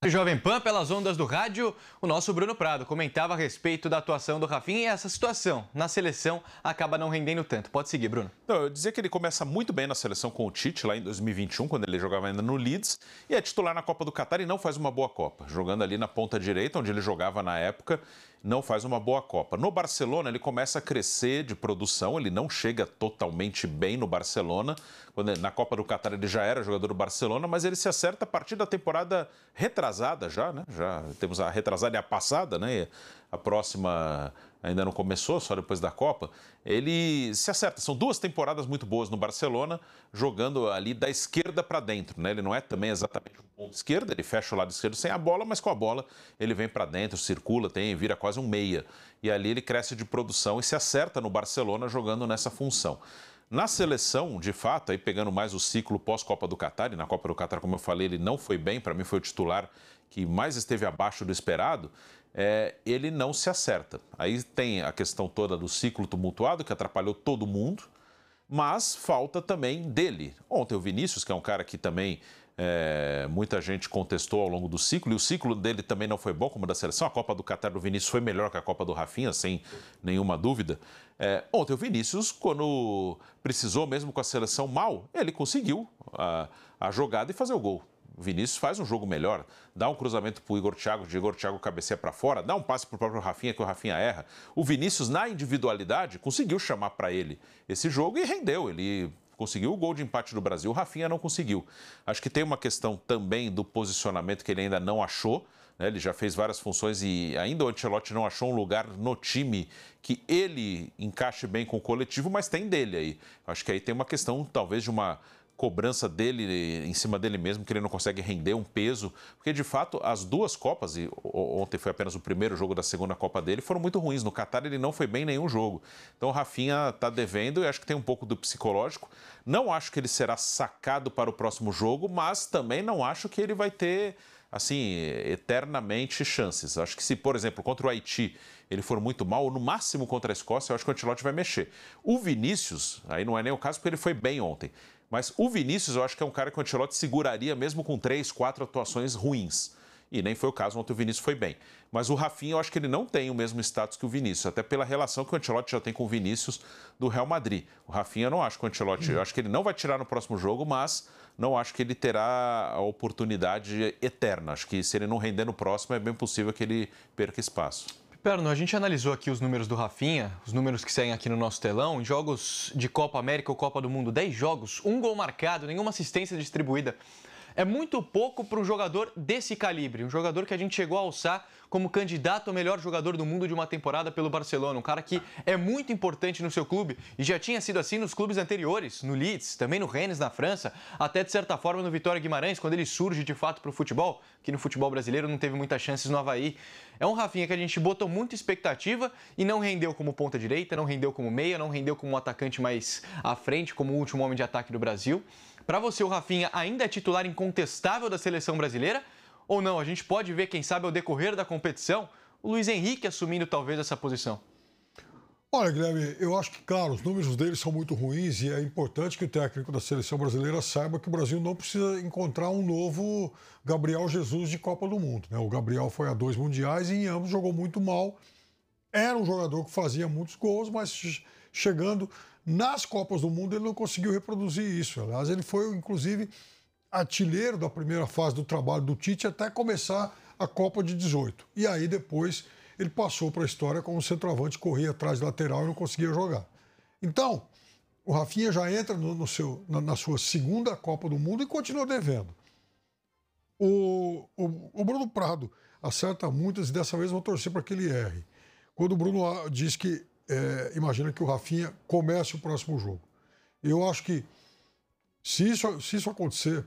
Jovem Pan, pelas ondas do rádio, o nosso Bruno Prado comentava a respeito da atuação do Rafinha e essa situação na seleção acaba não rendendo tanto. Pode seguir, Bruno. Não, eu dizia que ele começa muito bem na seleção com o Tite, lá em 2021, quando ele jogava ainda no Leeds, e é titular na Copa do Catar e não faz uma boa Copa. Jogando ali na ponta direita, onde ele jogava na época, não faz uma boa Copa. No Barcelona, ele começa a crescer de produção, ele não chega totalmente bem no Barcelona. Na Copa do Catar ele já era jogador do Barcelona, mas ele se acerta a partir da temporada retrasada já, né? Já temos a retrasada e a passada, né? A próxima ainda não começou, só depois da Copa. Ele se acerta. São 2 temporadas muito boas no Barcelona, jogando ali da esquerda para dentro, né? Ele não é também exatamente um ponto esquerdo, ele fecha o lado esquerdo sem a bola, mas com a bola ele vem para dentro, circula, vira quase um meia. E ali ele cresce de produção e se acerta no Barcelona jogando nessa função. Na seleção, de fato, aí pegando mais o ciclo pós-Copa do Catar, e na Copa do Catar, como eu falei, ele não foi bem, para mim foi o titular que mais esteve abaixo do esperado, ele não se acerta. Aí tem a questão toda do ciclo tumultuado, que atrapalhou todo mundo, mas falta também dele. Ontem o Vinícius, que é um cara que também muita gente contestou ao longo do ciclo, e o ciclo dele também não foi bom como o da seleção. A Copa do Catar do Vinícius foi melhor que a Copa do Rafinha, sem nenhuma dúvida. Ontem o Vinícius, quando precisou mesmo com a seleção mal, ele conseguiu a jogada e fazer o gol. O Vinícius faz um jogo melhor, dá um cruzamento para o Igor Thiago cabeceia para fora, dá um passe para o próprio Rafinha, que o Rafinha erra. O Vinícius, na individualidade, conseguiu chamar para ele esse jogo e rendeu. Ele conseguiu o gol de empate do Brasil, o Rafinha não conseguiu. Acho que tem uma questão também do posicionamento que ele ainda não achou, né? Ele já fez várias funções e ainda o Ancelotti não achou um lugar no time que ele encaixe bem com o coletivo, mas tem dele aí. Acho que aí tem uma questão talvez de uma cobrança dele em cima dele mesmo, que ele não consegue render um peso, porque de fato as 2 Copas, e ontem foi apenas o primeiro jogo da segunda Copa dele, foram muito ruins. No Catar ele não foi bem em nenhum jogo. Então o Rafinha está devendo e acho que tem um pouco do psicológico. Não acho que ele será sacado para o próximo jogo, mas também não acho que ele vai ter assim, eternamente chances. Acho que se, por exemplo, contra o Haiti ele for muito mal, ou no máximo contra a Escócia, eu acho que o Ancelotti vai mexer. O Vinícius, aí não é nem o caso, porque ele foi bem ontem. Mas o Vinícius, eu acho que é um cara que o Ancelotti seguraria mesmo com 3, 4 atuações ruins. E nem foi o caso, ontem o Vinícius foi bem. Mas o Rafinha, eu acho que ele não tem o mesmo status que o Vinícius, até pela relação que o Ancelotti já tem com o Vinícius do Real Madrid. O Rafinha, eu não acho que o Ancelotti, eu acho que ele não vai tirar no próximo jogo, mas não acho que ele terá a oportunidade eterna. Acho que se ele não render no próximo, é bem possível que ele perca espaço. Perno, a gente analisou aqui os números do Rafinha, os números que saem aqui no nosso telão, em jogos de Copa América ou Copa do Mundo, 10 jogos, 1 gol marcado, nenhuma assistência distribuída. É muito pouco para um jogador desse calibre, um jogador que a gente chegou a alçar como candidato ao melhor jogador do mundo de uma temporada pelo Barcelona, um cara que é muito importante no seu clube e já tinha sido assim nos clubes anteriores, no Leeds, também no Rennes na França, até de certa forma no Vitória Guimarães, quando ele surge de fato para o futebol, que no futebol brasileiro não teve muitas chances no Avaí. É um Rafinha que a gente botou muita expectativa e não rendeu como ponta direita, não rendeu como meia, não rendeu como um atacante mais à frente, como o último homem de ataque do Brasil. Para você, o Rafinha ainda é titular incontestável da seleção brasileira? Ou não? A gente pode ver, quem sabe, ao decorrer da competição, o Luiz Henrique assumindo talvez essa posição. Olha, Guilherme, eu acho que, claro, os números deles são muito ruins e é importante que o técnico da seleção brasileira saiba que o Brasil não precisa encontrar um novo Gabriel Jesus de Copa do Mundo, né? O Gabriel foi a 2 mundiais e em ambos jogou muito mal. Era um jogador que fazia muitos gols, mas chegando nas Copas do Mundo ele não conseguiu reproduzir isso. Aliás, ele foi, inclusive, artilheiro da primeira fase do trabalho do Tite até começar a Copa de 18. E aí depois ele passou para a história como centroavante, corria atrás de lateral e não conseguia jogar. Então, o Rafinha já entra na sua segunda Copa do Mundo e continua devendo. O Bruno Prado acerta muitas e dessa vez eu vou torcer para que ele erre. Quando o Bruno diz que imagina que o Rafinha comece o próximo jogo. Eu acho que se isso acontecer,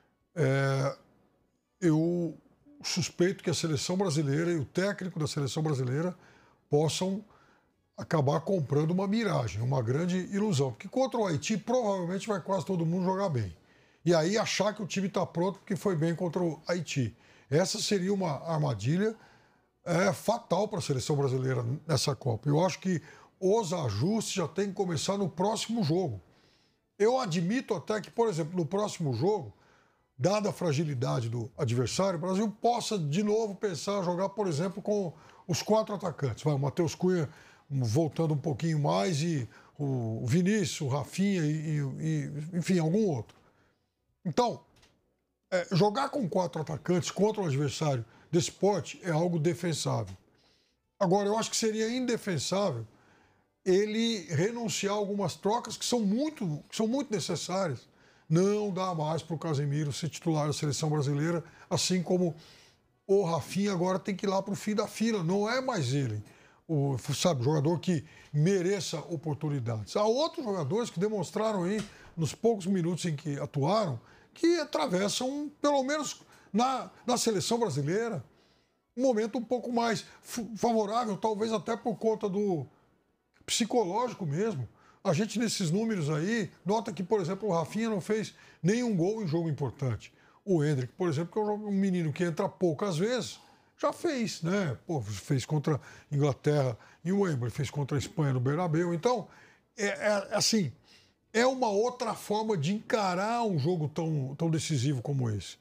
eu suspeito que a seleção brasileira e o técnico da seleção brasileira possam acabar comprando uma miragem, uma grande ilusão. Porque contra o Haiti, provavelmente vai quase todo mundo jogar bem. E aí achar que o time está pronto porque foi bem contra o Haiti. Essa seria uma armadilha fatal para a seleção brasileira nessa Copa. Eu acho que os ajustes já têm que começar no próximo jogo. Eu admito até que, por exemplo, no próximo jogo, dada a fragilidade do adversário, o Brasil possa de novo pensar em jogar, por exemplo, com os 4 atacantes. O Matheus Cunha voltando um pouquinho mais e o Vinícius, o Rafinha enfim, algum outro. Então, jogar com 4 atacantes contra um adversário desse porte é algo defensável. Agora, eu acho que seria indefensável ele renunciar a algumas trocas que são muito necessárias. Não dá mais para o Casemiro ser titular da seleção brasileira, assim como o Rafinha agora tem que ir lá para o fim da fila. Não é mais ele, o jogador que mereça oportunidades. Há outros jogadores que demonstraram aí, nos poucos minutos em que atuaram, que atravessam, pelo menos na seleção brasileira, um momento um pouco mais favorável, talvez até por conta do psicológico mesmo. A gente, nesses números aí, nota que, por exemplo, o Rafinha não fez nenhum gol em jogo importante. O Endrick, por exemplo, que é um menino que entra poucas vezes, já fez, né? Fez contra a Inglaterra em Wembley, fez contra a Espanha no Bernabéu. Então, assim, é uma outra forma de encarar um jogo tão decisivo como esse.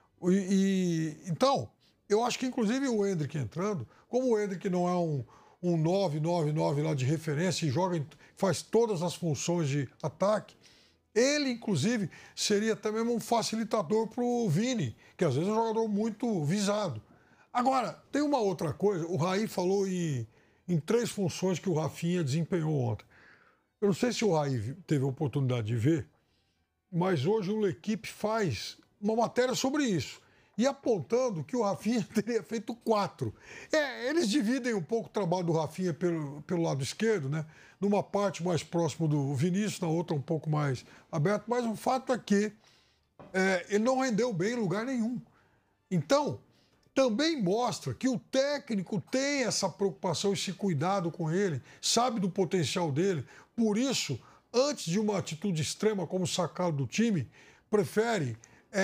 Então, eu acho que, inclusive, o Endrick entrando, como o Endrick não é um 9-9-9 lá de referência e faz todas as funções de ataque, ele, inclusive, seria até mesmo um facilitador para o Vini, que às vezes é um jogador muito visado. Agora, tem uma outra coisa, o Raí falou em 3 funções que o Rafinha desempenhou ontem. Eu não sei se o Raí teve a oportunidade de ver, mas hoje o L'Equipe faz uma matéria sobre isso. E apontando que o Rafinha teria feito 4. Eles dividem um pouco o trabalho do Rafinha pelo lado esquerdo, né? Numa parte mais próximo do Vinícius, na outra um pouco mais aberto, mas o fato é que ele não rendeu bem em lugar nenhum. Então, também mostra que o técnico tem essa preocupação, esse cuidado com ele, sabe do potencial dele. Por isso, antes de uma atitude extrema como sacá-lo do time, prefere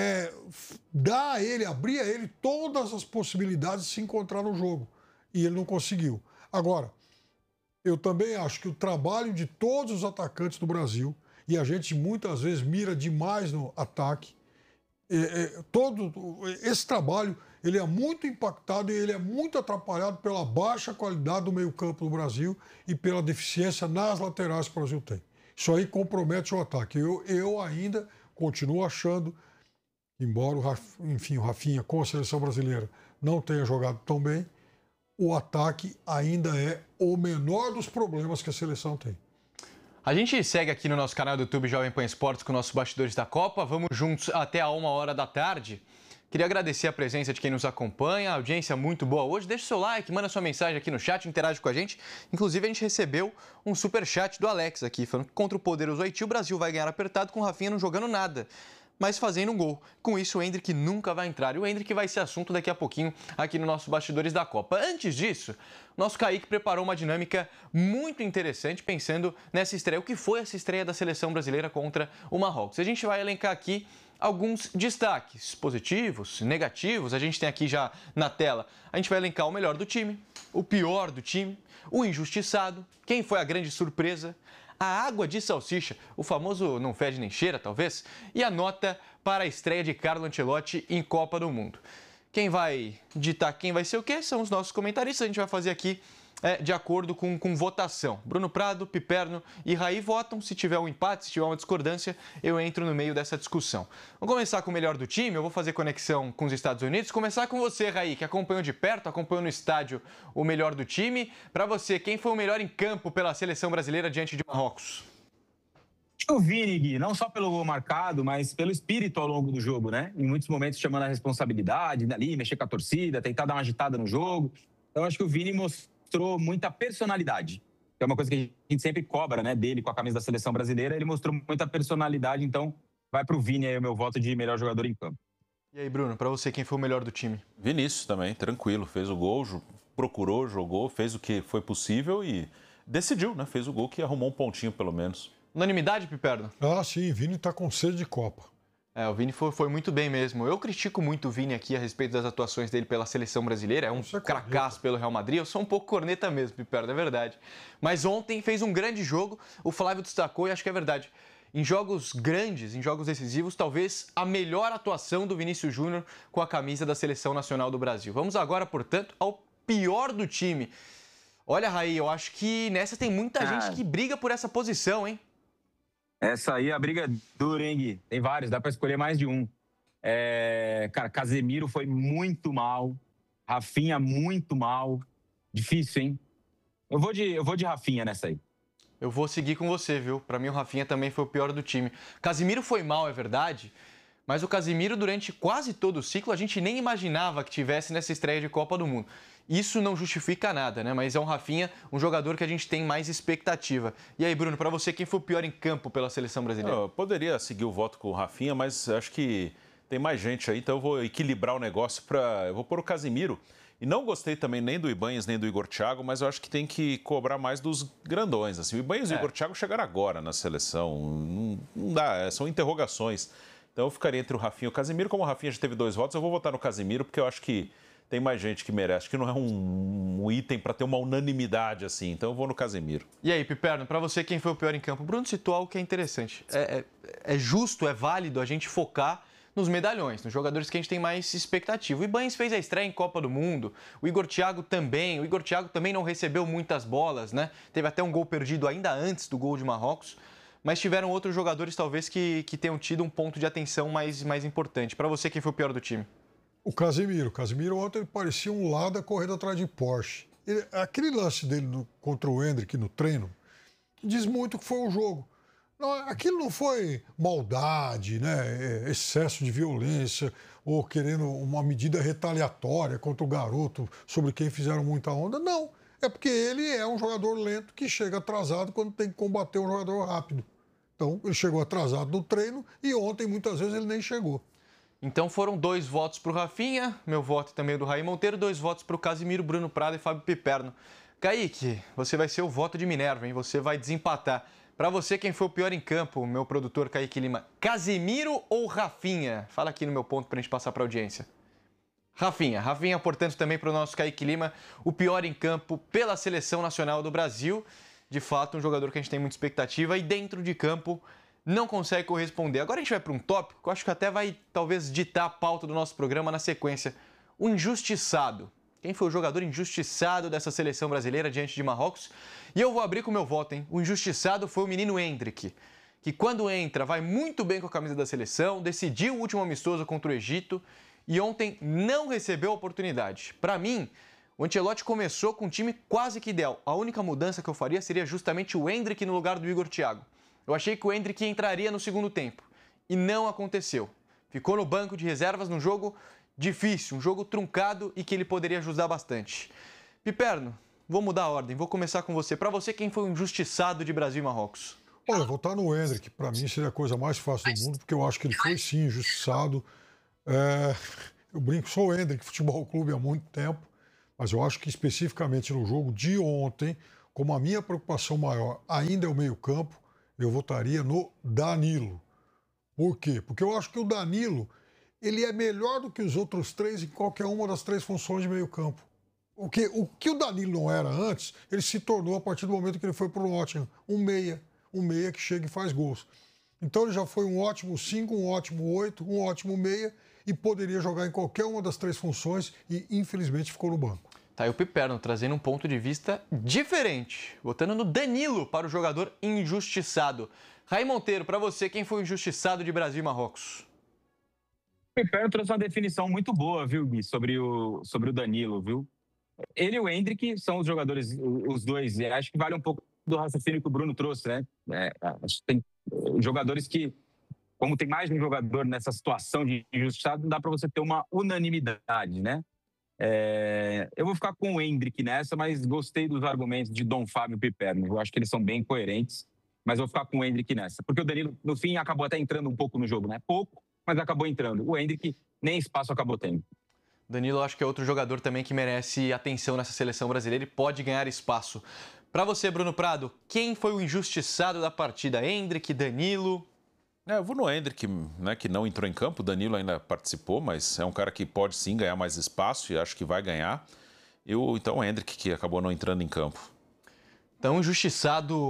dar a ele, abrir a ele todas as possibilidades de se encontrar no jogo. E ele não conseguiu. Agora, eu também acho que o trabalho de todos os atacantes do Brasil, e a gente muitas vezes mira demais no ataque, todo esse trabalho ele é muito impactado e ele é muito atrapalhado pela baixa qualidade do meio-campo do Brasil e pela deficiência nas laterais que o Brasil tem. Isso aí compromete o ataque. Eu ainda continuo achando, embora o Rafinha com a seleção brasileira não tenha jogado tão bem, o ataque ainda é o menor dos problemas que a seleção tem. A gente segue aqui no nosso canal do YouTube Jovem Pan Esportes com nossos bastidores da Copa. Vamos juntos até a 13h. Queria agradecer a presença de quem nos acompanha, a audiência muito boa hoje. Deixa o seu like, manda sua mensagem aqui no chat, interage com a gente. Inclusive, a gente recebeu um superchat do Alex aqui, falando que contra o poderoso Haiti o Brasil vai ganhar apertado com o Rafinha não jogando nada, mas fazendo um gol. Com isso, o Endrick nunca vai entrar. E o Endrick vai ser assunto daqui a pouquinho aqui no nosso Bastidores da Copa. Antes disso, nosso Kaique preparou uma dinâmica muito interessante, pensando nessa estreia. O que foi essa estreia da seleção brasileira contra o Marrocos? A gente vai elencar aqui alguns destaques positivos, negativos. A gente tem aqui já na tela. A gente vai elencar o melhor do time, o pior do time, o injustiçado, quem foi a grande surpresa, a água de salsicha, o famoso não fede nem cheira, talvez, e a nota para a estreia de Carlo Ancelotti em Copa do Mundo. Quem vai ditar quem vai ser o quê? São os nossos comentaristas. A gente vai fazer aqui de acordo com votação. Bruno Prado, Piperno e Raí votam. Se tiver um empate, se tiver uma discordância, eu entro no meio dessa discussão. Vamos começar com o melhor do time. Eu vou fazer conexão com os Estados Unidos. Começar com você, Raí, que acompanhou de perto, acompanhou no estádio o melhor do time. Para você, quem foi o melhor em campo pela seleção brasileira diante de Marrocos? O Vini, Gui, não só pelo gol marcado, mas pelo espírito ao longo do jogo, né? Em muitos momentos chamando a responsabilidade, ali, mexer com a torcida, tentar dar uma agitada no jogo. Então, acho que o Vini mostrou muita personalidade. É uma coisa que a gente sempre cobra, né, dele com a camisa da seleção brasileira. Ele mostrou muita personalidade, então vai pro Vini aí o meu voto de melhor jogador em campo. E aí, Bruno, para você, quem foi o melhor do time? Vinícius também, tranquilo. Fez o gol, procurou, jogou, fez o que foi possível e decidiu, né? Fez o gol que arrumou um pontinho, pelo menos. Unanimidade, Piperno? Ah, sim, Vini tá com sede de Copa. O Vini foi muito bem mesmo. Eu critico muito o Vini aqui a respeito das atuações dele pela seleção brasileira. É um cracaço pelo Real Madrid. Eu sou um pouco corneta mesmo, Piperno, é verdade. Mas ontem fez um grande jogo. O Flávio destacou e acho que é verdade. em jogos grandes, em jogos decisivos, talvez a melhor atuação do Vinícius Júnior com a camisa da Seleção Nacional do Brasil. Vamos agora, portanto, ao pior do time. Olha, Raí, eu acho que nessa tem muita gente que briga por essa posição, hein? Essa aí, a briga é dura, hein, Gui? Tem vários, dá para escolher mais de um. Cara, Casemiro foi muito mal. Rafinha, muito mal. Difícil, hein? Eu vou de Rafinha nessa aí. Eu vou seguir com você, viu? Para mim, o Rafinha também foi o pior do time. Casemiro foi mal, é verdade, mas o Casemiro, durante quase todo o ciclo, a gente nem imaginava que tivesse nessa estreia de Copa do Mundo. Isso não justifica nada, né? Mas é um Rafinha, um jogador que a gente tem mais expectativa. E aí, Bruno, para você, quem foi o pior em campo pela Seleção Brasileira? Eu poderia seguir o voto com o Rafinha, mas acho que tem mais gente aí, então eu vou equilibrar o negócio eu vou pôr o Casemiro. E não gostei também nem do Ibanez, nem do Igor Thiago, mas eu acho que tem que cobrar mais dos grandões. Assim. O Ibanez e o Igor Thiago chegaram agora na seleção. Não dá, são interrogações. Então eu ficaria entre o Rafinha e o Casemiro. Como o Rafinha já teve 2 votos, eu vou votar no Casemiro, porque eu acho que tem mais gente que merece. Acho que não é um item para ter uma unanimidade assim. Então eu vou no Casemiro. E aí, Piperno, para você, quem foi o pior em campo? O Bruno citou algo que é interessante. É justo, é válido a gente focar nos medalhões, nos jogadores que a gente tem mais expectativa. O Ibanez fez a estreia em Copa do Mundo, o Igor Thiago também. O Igor Thiago também não recebeu muitas bolas, né? Teve até um gol perdido ainda antes do gol de Marrocos, mas tiveram outros jogadores talvez que tenham tido um ponto de atenção mais importante. Para você, quem foi o pior do time? O Casemiro. O Casemiro ontem parecia um Lada correndo atrás de Porsche. Aquele lance dele contra o Endrick no treino diz muito que foi o jogo. Não, aquilo não foi maldade, né? Excesso de violência ou querendo uma medida retaliatória contra o garoto sobre quem fizeram muita onda. Não, é porque ele é um jogador lento que chega atrasado quando tem que combater um jogador rápido. Então, ele chegou atrasado no treino e ontem, muitas vezes, ele nem chegou. Então foram 2 votos para o Rafinha, meu voto também do Raí Monteiro, 2 votos para o Casemiro, Bruno Prado e Fábio Piperno. Kaique, você vai ser o voto de Minerva, hein? Você vai desempatar. Para você, quem foi o pior em campo, meu produtor Kaique Lima? Casemiro ou Rafinha? Fala aqui no meu ponto para a gente passar para a audiência. Rafinha. Rafinha, portanto, também para o nosso Kaique Lima, o pior em campo pela Seleção Nacional do Brasil. De fato, um jogador que a gente tem muita expectativa e dentro de campo não consegue corresponder. Agora a gente vai para um tópico que eu acho que até vai, talvez, ditar a pauta do nosso programa na sequência. O injustiçado. Quem foi o jogador injustiçado dessa seleção brasileira diante de Marrocos? E eu vou abrir com o meu voto, hein? O injustiçado foi o menino Endrick, que quando entra vai muito bem com a camisa da seleção, decidiu o último amistoso contra o Egito e ontem não recebeu a oportunidade. Para mim, o Ancelotti começou com um time quase que ideal. A única mudança que eu faria seria justamente o Endrick no lugar do Igor Thiago. Eu achei que o Endrick entraria no segundo tempo e não aconteceu. Ficou no banco de reservas num jogo difícil, um jogo truncado e que ele poderia ajudar bastante. Piperno, vou mudar a ordem, vou começar com você. Para você, quem foi o injustiçado de Brasil e Marrocos? Olha, votar no Endrick, para mim, seria a coisa mais fácil do mundo, porque eu acho que ele foi sim injustiçado. Eu brinco, sou o Endrick Futebol Clube há muito tempo, mas eu acho que especificamente no jogo de ontem, como a minha preocupação maior ainda é o meio-campo, eu votaria no Danilo. Por quê? Porque eu acho que o Danilo ele é melhor do que os outros 3 em qualquer uma das 3 funções de meio-campo. O que o Danilo não era antes, ele se tornou a partir do momento que ele foi para o Nottingham. Um meia que chega e faz gols. Então ele já foi um ótimo 5, um ótimo 8, um ótimo meia e poderia jogar em qualquer uma das 3 funções e infelizmente ficou no banco. Tá aí o Piperno trazendo um ponto de vista diferente, votando no Danilo para o jogador injustiçado. Raí Monteiro, para você, quem foi o injustiçado de Brasil e Marrocos? O Piperno trouxe uma definição muito boa, viu, Gui, sobre o Danilo, viu? Ele e o Endrick são os jogadores, os dois, e acho que vale um pouco do raciocínio que o Bruno trouxe, né? Acho que tem jogadores que, como tem mais de um jogador nessa situação de injustiçado, não dá para você ter uma unanimidade, né? Eu vou ficar com o Endrick nessa, mas gostei dos argumentos de Dom Fábio e Piperno. Eu acho que eles são bem coerentes, mas vou ficar com o Endrick nessa. Porque o Danilo, no fim, acabou até entrando um pouco no jogo, né? Pouco, mas acabou entrando. O Endrick nem espaço acabou tendo. Danilo, acho que é outro jogador também que merece atenção nessa seleção brasileira e pode ganhar espaço. Para você, Bruno Prado, quem foi o injustiçado da partida? Endrick, Danilo? Eu vou no Endrick, né, que não entrou em campo. O Danilo ainda participou, mas é um cara que pode sim ganhar mais espaço e acho que vai ganhar. Então o Endrick, que acabou não entrando em campo. Então, injustiçado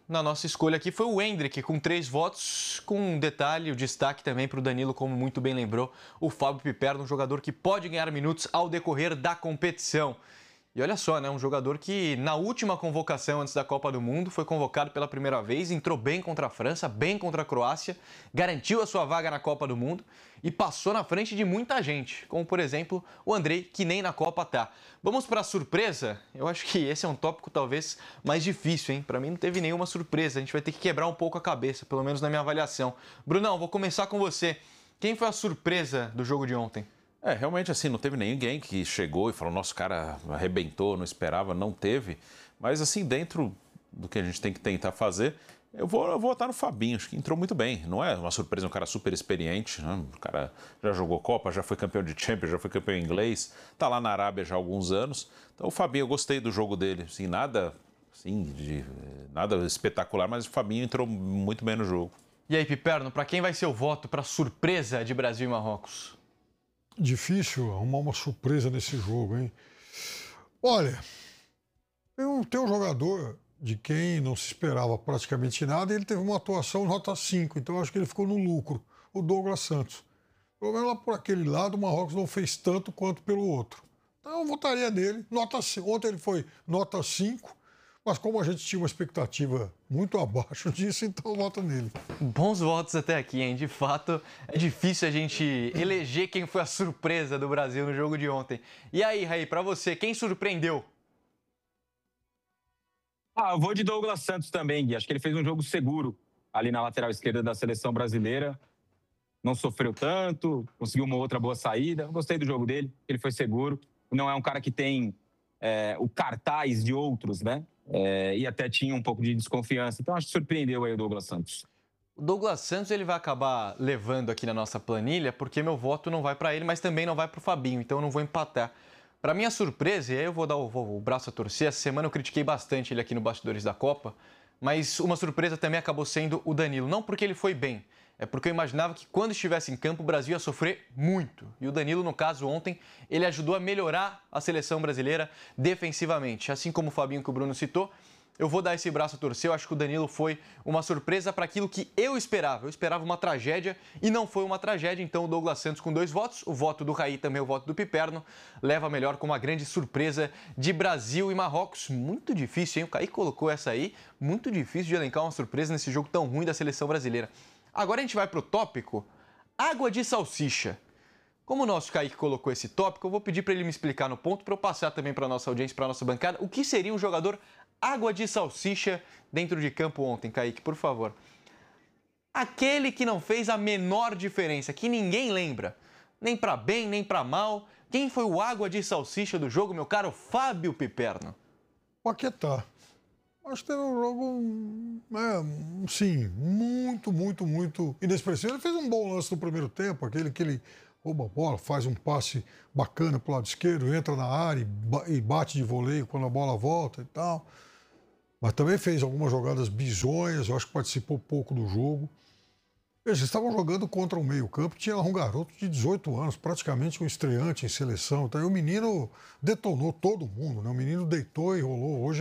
na nossa escolha aqui foi o Endrick, com 3 votos, com um detalhe, o destaque também para o Danilo, como muito bem lembrou, o Fábio Piperno, um jogador que pode ganhar minutos ao decorrer da competição. E olha só, né, um jogador que na última convocação antes da Copa do Mundo foi convocado pela primeira vez, entrou bem contra a França, bem contra a Croácia, garantiu a sua vaga na Copa do Mundo e passou na frente de muita gente, como por exemplo o Andrei, que nem na Copa tá. Vamos para a surpresa? Eu acho que esse é um tópico talvez mais difícil, hein? Para mim não teve nenhuma surpresa, a gente vai ter que quebrar um pouco a cabeça, pelo menos na minha avaliação. Brunão, vou começar com você. Quem foi a surpresa do jogo de ontem? Realmente assim, não teve ninguém que chegou e falou, nosso cara arrebentou, não esperava, não teve. Mas assim, dentro do que a gente tem que tentar fazer, eu vou votar no Fabinho, acho que entrou muito bem. Não é uma surpresa, um cara super experiente, né? O cara já jogou Copa, já foi campeão de Champions, já foi campeão inglês, tá lá na Arábia já há alguns anos. Então o Fabinho, eu gostei do jogo dele, assim, nada espetacular, mas o Fabinho entrou muito bem no jogo. E aí, Piperno, para quem vai ser o voto para surpresa de Brasil e Marrocos? Difícil arrumar uma surpresa nesse jogo, hein? Olha, tem um jogador de quem não se esperava praticamente nada e ele teve uma atuação nota 5, então eu acho que ele ficou no lucro, o Douglas Santos. Pelo menos lá por aquele lado, o Marrocos não fez tanto quanto pelo outro. Então eu votaria nele, nota 5. Ontem ele foi nota 5, mas como a gente tinha uma expectativa muito abaixo disso, então eu voto nele. Bons votos até aqui, hein? De fato, é difícil a gente eleger quem foi a surpresa do Brasil no jogo de ontem. E aí, Raí, para você, quem surpreendeu? Eu vou de Douglas Santos também, Gui. Acho que ele fez um jogo seguro ali na lateral esquerda da seleção brasileira. Não sofreu tanto, conseguiu uma outra boa saída. Gostei do jogo dele, ele foi seguro. Não é um cara que tem o cartaz de outros, né? E até tinha um pouco de desconfiança. Então, acho que surpreendeu aí o Douglas Santos. O Douglas Santos ele vai acabar levando aqui na nossa planilha, porque meu voto não vai para ele, mas também não vai para o Fabinho, então eu não vou empatar. Para minha surpresa, e aí eu vou dar o braço a torcer, essa semana eu critiquei bastante ele aqui no Bastidores da Copa, mas uma surpresa também acabou sendo o Danilo. Não porque ele foi bem, é porque eu imaginava que quando estivesse em campo o Brasil ia sofrer muito. E o Danilo, no caso, ontem, ele ajudou a melhorar a seleção brasileira defensivamente. Assim como o Fabinho que o Bruno citou, eu vou dar esse braço a torcer. Eu acho que o Danilo foi uma surpresa para aquilo que eu esperava. Eu esperava uma tragédia e não foi uma tragédia. Então o Douglas Santos com 2 votos, o voto do Raí também o voto do Piperno, leva melhor com uma grande surpresa de Brasil e Marrocos. Muito difícil, hein? O Kaique colocou essa aí. Muito difícil de elencar uma surpresa nesse jogo tão ruim da seleção brasileira. Agora a gente vai para o tópico água de salsicha. Como o nosso Kaique colocou esse tópico, eu vou pedir para ele me explicar no ponto, para eu passar também para a nossa audiência, para a nossa bancada, o que seria um jogador água de salsicha dentro de campo ontem, Kaique, por favor. Aquele que não fez a menor diferença, que ninguém lembra, nem para bem, nem para mal. Quem foi o água de salsicha do jogo, meu caro Fábio Piperno? Paquetá. Acho que teve um jogo, sim, muito inexpressivo. Ele fez um bom lance no primeiro tempo, aquele que ele rouba a bola, faz um passe bacana para o lado esquerdo, entra na área e bate de voleio quando a bola volta e tal. Mas também fez algumas jogadas bizonhas, eu acho que participou pouco do jogo. Eles estavam jogando contra um meio-campo, tinha um garoto de 18 anos, praticamente um estreante em seleção. Então, o menino detonou todo mundo, né? O menino deitou e rolou. Hoje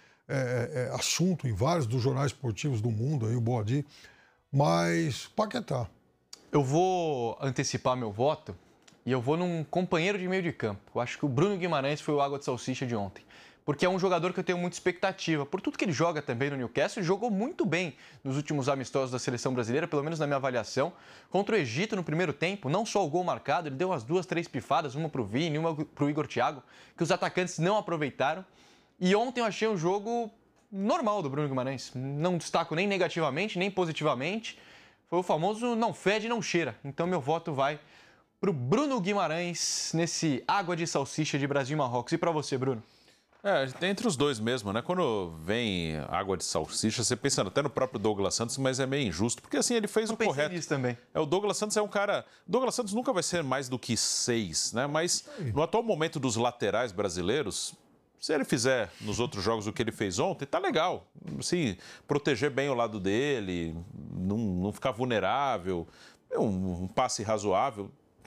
é assunto em vários dos jornais esportivos do mundo, aí o Bodi, mas Paquetá. Eu vou antecipar meu voto e eu vou num companheiro de meio de campo. Eu acho que o Bruno Guimarães foi o água de salsicha de ontem, porque é um jogador que eu tenho muita expectativa. Por tudo que ele joga também no Newcastle, jogou muito bem nos últimos amistosos da seleção brasileira, pelo menos na minha avaliação. Contra o Egito no primeiro tempo, não só o gol marcado, ele deu umas 2, 3 pifadas, uma para o Vini, uma para o Igor Thiago, que os atacantes não aproveitaram. E ontem eu achei um jogo normal do Bruno Guimarães. Não destaco nem negativamente, nem positivamente. Foi o famoso não fede, não cheira. Então meu voto vai para o Bruno Guimarães nesse água de salsicha de Brasil e Marrocos. E para você, Bruno? Entre os dois mesmo, né? Quando vem água de salsicha, você pensa até no próprio Douglas Santos, mas é meio injusto, porque assim, ele fez o correto. Nisso também. O Douglas Santos é um cara... Douglas Santos nunca vai ser mais do que 6, né? Mas no atual momento dos laterais brasileiros, se ele fizer nos outros jogos o que ele fez ontem, tá legal. Assim, proteger bem o lado dele, não ficar vulnerável, um passe razoável.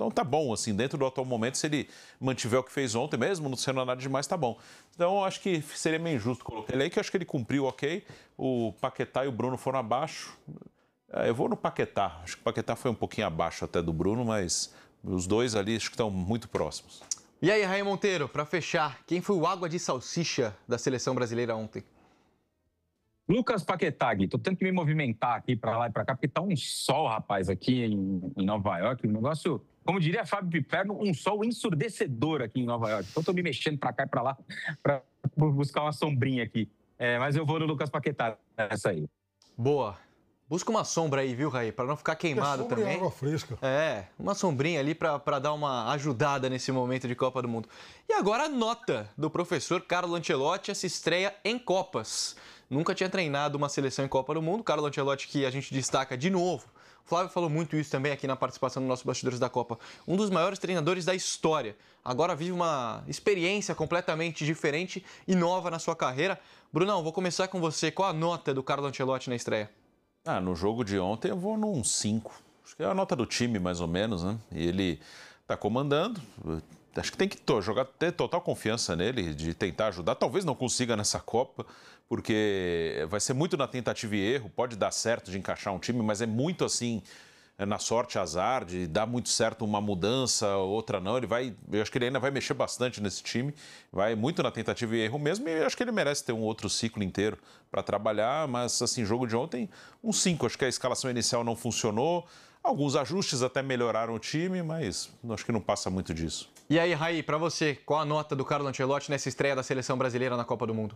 Então tá bom, assim, dentro do atual momento, se ele mantiver o que fez ontem mesmo, não sendo nada demais, tá bom. Então eu acho que seria meio injusto colocar ele aí, que eu acho que ele cumpriu ok. O Paquetá e o Bruno foram abaixo. Eu vou no Paquetá. Acho que o Paquetá foi um pouquinho abaixo até do Bruno, mas os dois ali acho que estão muito próximos. E aí, Raí Monteiro, para fechar, quem foi o água de salsicha da seleção brasileira ontem? Lucas Paquetá, Gui. Tô tendo que me movimentar aqui para lá e para cá, porque tá um sol, rapaz, aqui em Nova York. Um negócio, como diria Fábio Piperno, um sol ensurdecedor aqui em Nova York. Então tô me mexendo para cá e para lá para buscar uma sombrinha aqui. Mas eu vou no Lucas Paquetá nessa aí. Boa. Busca uma sombra aí, viu, Raí? Para não ficar queimado também. Água fresca. Uma sombrinha ali para dar uma ajudada nesse momento de Copa do Mundo. E agora a nota do professor Carlo Ancelotti, essa estreia em Copas. Nunca tinha treinado uma seleção em Copa do Mundo. Carlo Ancelotti, que a gente destaca de novo. O Flávio falou muito isso também aqui na participação do nosso Bastidores da Copa. Um dos maiores treinadores da história. Agora vive uma experiência completamente diferente e nova na sua carreira. Brunão, vou começar com você. Qual a nota do Carlo Ancelotti na estreia? No jogo de ontem eu vou num 5. Acho que é a nota do time, mais ou menos, né? E ele está comandando. Acho que tem que ter total confiança nele, de tentar ajudar. Talvez não consiga nessa Copa, porque vai ser muito na tentativa e erro. Pode dar certo de encaixar um time, mas é muito assim, na sorte, azar, de dar muito certo uma mudança, outra não. Eu acho que ele ainda vai mexer bastante nesse time. Vai muito na tentativa e erro mesmo. E eu acho que ele merece ter um outro ciclo inteiro para trabalhar. Mas, assim, jogo de ontem, um 5. Acho que a escalação inicial não funcionou. Alguns ajustes até melhoraram o time, mas acho que não passa muito disso. E aí, Raí, para você, qual a nota do Carlo Ancelotti nessa estreia da seleção brasileira na Copa do Mundo?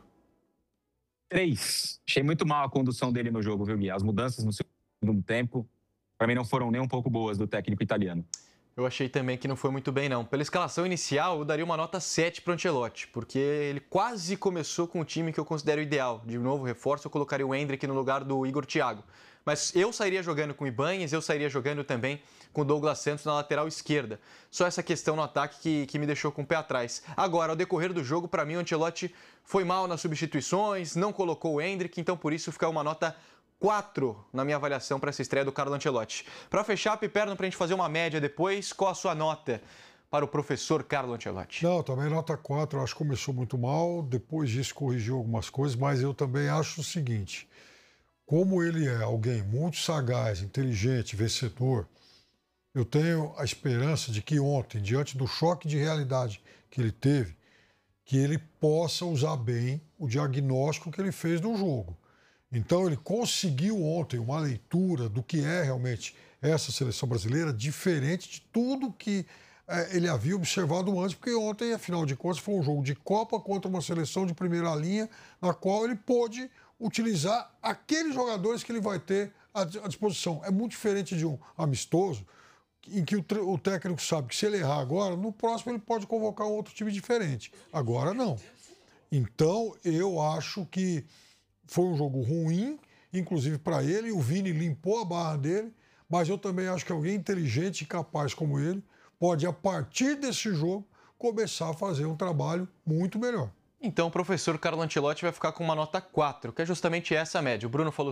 3. Achei muito mal a condução dele no jogo, viu, Gui? As mudanças no segundo tempo, para mim, não foram nem um pouco boas do técnico italiano. Eu achei também que não foi muito bem, não. Pela escalação inicial, eu daria uma nota 7 para o Ancelotti, porque ele quase começou com o time que eu considero ideal. De novo, reforço, eu colocaria o Endrick no lugar do Igor Thiago. Mas eu sairia jogando com o Ibanez, eu sairia jogando também com o Douglas Santos na lateral esquerda. Só essa questão no ataque que me deixou com o pé atrás. Agora, ao decorrer do jogo, para mim, o Ancelotti foi mal nas substituições, não colocou o Endrick, então por isso fica uma nota 4 na minha avaliação para essa estreia do Carlo Ancelotti. Para fechar, Piperno, para a gente fazer uma média depois, qual a sua nota para o professor Carlo Ancelotti? Não, também nota 4, eu acho que começou muito mal, depois disso corrigiu algumas coisas, mas eu também acho o seguinte, como ele é alguém muito sagaz, inteligente, vencedor, eu tenho a esperança de que ontem, diante do choque de realidade que ele teve, que ele possa usar bem o diagnóstico que ele fez no jogo. Então ele conseguiu ontem uma leitura do que é realmente essa seleção brasileira, diferente de tudo que ele havia observado antes, porque ontem, afinal de contas, foi um jogo de Copa contra uma seleção de primeira linha, na qual ele pôde utilizar aqueles jogadores que ele vai ter à disposição. É muito diferente de um amistoso, em que o técnico sabe que se ele errar agora, no próximo ele pode convocar um outro time diferente. Agora não. Então, eu acho que foi um jogo ruim, inclusive para ele, o Vini limpou a barra dele, mas eu também acho que alguém inteligente e capaz como ele pode, a partir desse jogo, começar a fazer um trabalho muito melhor. Então, o professor Carlo Ancelotti vai ficar com uma nota 4, que é justamente essa média. O Bruno falou